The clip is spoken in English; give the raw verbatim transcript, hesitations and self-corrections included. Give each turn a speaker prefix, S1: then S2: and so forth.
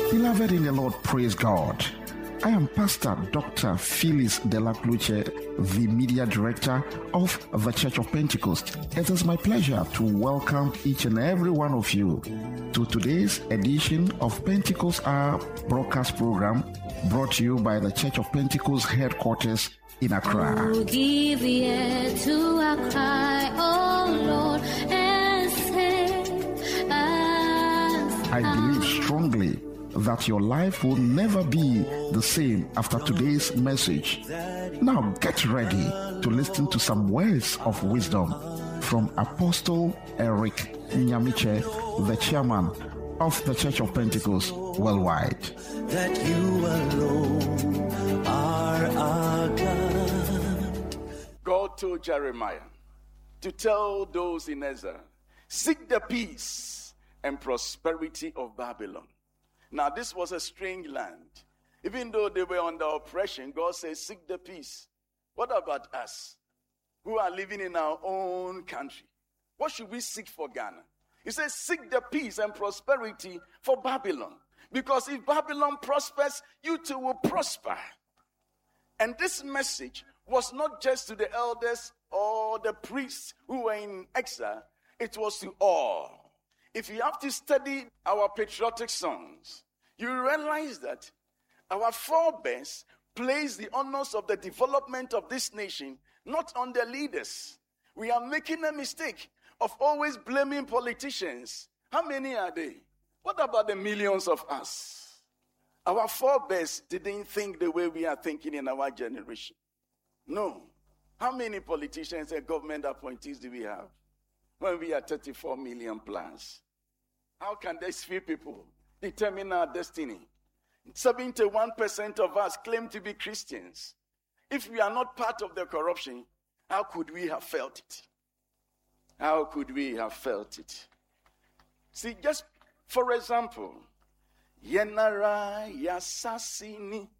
S1: Beloved in the Lord, praise God. I am Pastor Doctor Phyllis Delacluche, the Media Director of the Church of Pentecost. It is my pleasure to welcome each and every one of you to today's edition of Pentecost Hour broadcast program, brought to you by the Church of Pentecost headquarters in Accra.
S2: Oh, give ear to our cry, oh Lord, and save us.
S1: I believe strongly that your life will never be the same after today's message. Now get ready to listen to some words of wisdom from Apostle Eric Nyamiche, the chairman of the Church of Pentecost worldwide.
S3: That you alone are our God.
S4: God told Jeremiah to tell those in Ezra, seek the peace and prosperity of Babylon. Now, this was a strange land. Even though they were under oppression, God says, seek the peace. What about us who are living in our own country? What should we seek for Ghana? He says, seek the peace and prosperity for Babylon. Because if Babylon prospers, you too will prosper. And this message was not just to the elders or the priests who were in exile. It was to all. If you have to study our patriotic songs, you realize that our forebears placed the honors of the development of this nation not on the leaders. We are making a mistake of always blaming politicians. How many are they? What about the millions of us? Our forebears didn't think the way we are thinking in our generation. No. How many politicians and government appointees do we have? When we are thirty-four million plus. How can these few people determine our destiny? seventy-one percent of us claim to be Christians. If we are not part of the corruption, how could we have felt it? How could we have felt it? See, just for example, Yenara Yasasini